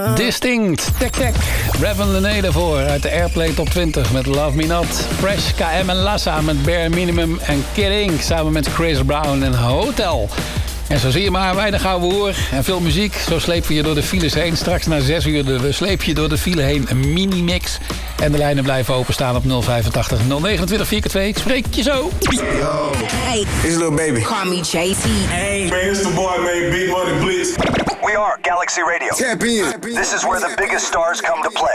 Distinct, Tek Tek. Revan Lené daarvoor uit de Airplay Top 20 met Love Me Not. Fresh, KM en Lassa met Bare Minimum en Kidding samen met Chris Brown en Hotel. En zo zie je maar, weinig ouwe hoer en veel muziek. Zo slepen we je door de files heen. Straks na 6 uur sleep je door de file heen een mini-mix. En de lijnen blijven openstaan op 085 029 4x2. Ik spreek je zo. Yo, hey, it's Lil Baby. Call me JT. Hey, man, it's the boy, man, Big Money Blitz. We are Galaxy Radio. Tap in. This is where the biggest stars come to play.